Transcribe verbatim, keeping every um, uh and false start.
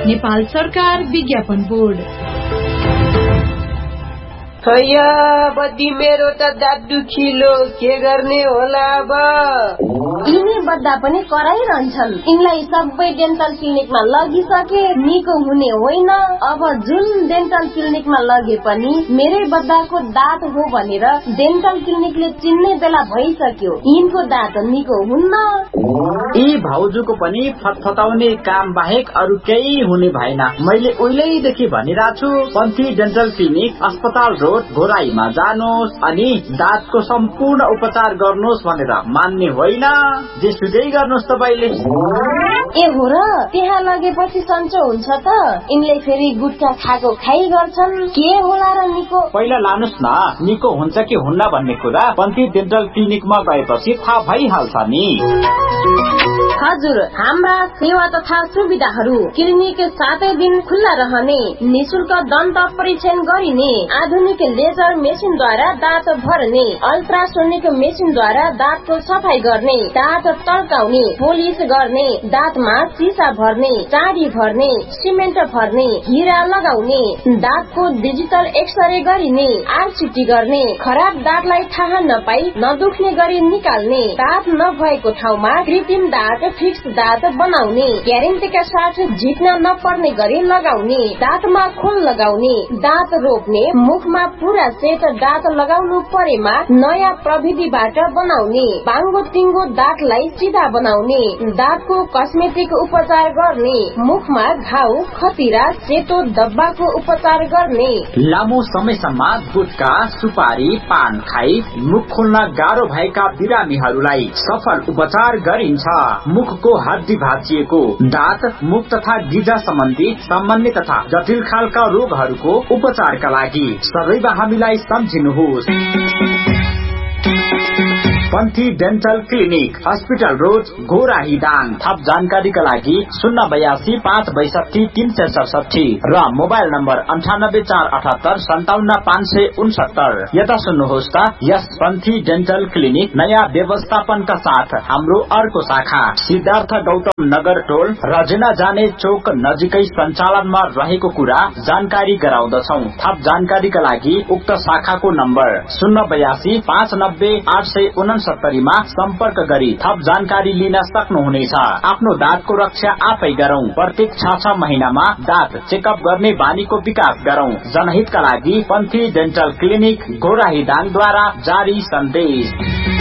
नेपाल सरकार विज्ञापन बोर्ड। हैया बद्दी मेरो त दाँत दुखिलो के गर्ने होला अब। यिनी बद्दा पनि कराइरहन्छन्। यिनलाई सबै डेन्टल क्लिनिकमा लगिसके निको हुने होइन। अब जुन डेन्टल क्लिनिकमा लगे पनि मेरै बद्दाको दाँत हो भनेर डेन्टल क्लिनिकले चिन्ने बेला भइसक्यो। यिनको दाँत निको हुन्न। यी भाउजूको पनि फतफताउने काम बाहेक अरू केही हुने भएन। मैले उहिलेदेखि भनिरहेको छु पन्थी डेन्टल क्लिनिक अस्पताल रोड घोराईमा जानुहोस् अनि दाँतको सम्पूर्ण उपचार गर्नुहोस् भनेर मान्ने होइन। जे सुकै गर्नुहोस् तपाईले। ए हो र त्यहाँ लगेपछि सन्चो हुन्छ त। यिनले फेरि गुटखा खाएको खाइ गर्छन्। के होला र निको? पहिला लानुहोस् न निको हुन्छ कि हुन्न भन्ने कुरा पन्थी डेन्टल क्लिनिकमा गएपछि थाहा भइहाल्छ नि। हजुर, हाम्रा सेवा तथा सुविधाहरू क्लिनिक सातै दिन खुल्ला रहने, निशुल्क दन्त परीक्षण गरिने, आधुनिक लेजर मेसिनद्वारा दाँत भर्ने, अल्ट्रासोनिक मेसिनद्वारा दाँतको सफाई गर्ने, दाँत तर्काउने, पोलिस गर्ने, दाँतमा सिसा भर्ने, चाँडी भर्ने, सिमेन्ट भर्ने, हिरा लगाउने, दाँतको डिजिटल एक्सरे गरिने, आरसिटी गर्ने, खराब दाँतलाई थाहा नपाई नदुख्ने गरी निकाल्ने, दाँत नभएको ठाउँमा कृत्रिम दाँत फिक्स दाँत बनाउने, ग्यारेन्टीका साथ झिक्न नपर्ने गरी लगाउने, दाँतमा खोल लगाउने, दाँत रोप्ने, मुखमा पूरा सेट दाँत लगाउनु परेमा नयाँ प्रविधिबाट बनाउने, बाङ्गो टिङ्गो दाँतलाई सिधा बनाउने, दाँतको कस्मेटिक उपचार गर्ने, मुखमा घाउ खतिरा सेतो डब्बाको उपचार गर्ने। लामो समयसम्म गुटखा सुपारी पान खाई मुख खोल्न गाह्रो भएका बिरामीहरूलाई सफल उपचार गरिन्छ। मुखको हड्डी भाँचिएको, दाँत मुख तथा गिजा सम्बन्धी सामान्य तथा जटिल खालका रोगहरूको उपचारका लागि सबैमा हामीलाई सम्झिनुहोस्। पन्थी dental clinic hospital road Ghorahi Dang. थप जानकारीका लागि शून्य बयासी पाँच बैसठी तीन सय सडसठी र मोबाइल नम्बर अन्ठानब्बे चार अठहत्तर सन्ताउन्न पाँच सय उनसत्तर। यता सुन्नुहोस् त यस पन्थी डेन्टल क्लिनिक नयाँ व्यवस्थापनका साथ हाम्रो अर्को शाखा सिद्धार्थ गौतम नगर टोल रजेना जाने चोक नजिकै सञ्चालनमा रहेको कुरा जानकारी गराउँदछौ। थप जानकारीका लागि उक्त शाखाको नम्बर शून्य बयासी पाँच नब्बे आठ सय उनसत्तरीमा सम्पर्क गरी थप जानकारी लिन सक्नुहुनेछ। आफ्नो दाँतको रक्षा आफै गरौं। प्रत्येक छ छ महिनामा दाँत चेकअप गर्ने बानीको विकास गरौं। जनहितका लागि पन्थी डेन्टल क्लिनिक घोराही दाङद्वारा जारी सन्देश।